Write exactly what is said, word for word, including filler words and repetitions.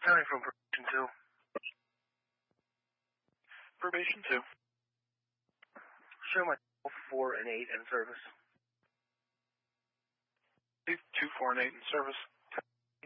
County from probation two. Probation two. Show my four and eight in service. Two, four, and eight in service.